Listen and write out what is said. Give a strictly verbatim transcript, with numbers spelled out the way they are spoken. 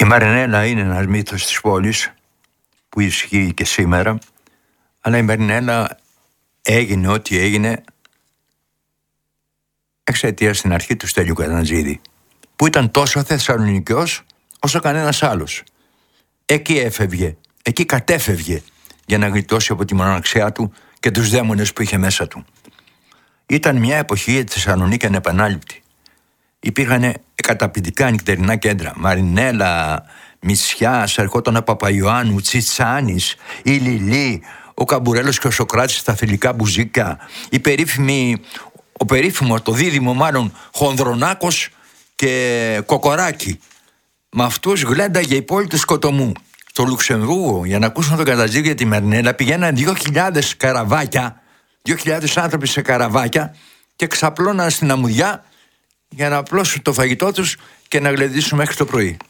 Μαρινέλα είναι ένας μύθος της πόλης που ισχύει και σήμερα, αλλά η Μαρινέλα έγινε ό,τι έγινε εξαιτίας στην αρχή του Στέλιου Καρνατζίδη, που ήταν τόσο Θεσσαλονικιός όσο κανένας άλλος. Εκεί έφευγε, εκεί κατέφευγε για να γλιτώσει από τη μοναξιά του και τους δαίμονες που είχε μέσα του. Ήταν μια εποχή η Θεσσαλονίκη ανεπανάληπτη. Υπήρχαν καταπληκτικά νυχτερινά κέντρα. Μαρινέλα, Μητσιάς, ερχόταν ο Παπαϊωάννου, Τσιτσάνης, η Λιλή, ο Καμπουρέλος και ο Σοκράτης στα θηλυκά μπουζίκα, η περίφημη, ο περίφημο, το δίδυμο μάλλον, Χονδρονάκος και Κοκοράκη. Με αυτούς γλένταγε η πόλη του Σκοτωμού. Στο Λουξεμβούργο, για να ακούσουν τον Καρνατζίδη για τη Μαρινέλα, πηγαίναν δύο χιλιάδες καραβάκια, δύο χιλιάδες άνθρωποι σε καραβάκια και ξαπλώναν στην αμμουδιά για να απλώσουν το φαγητό τους και να γλεντήσουν μέχρι το πρωί.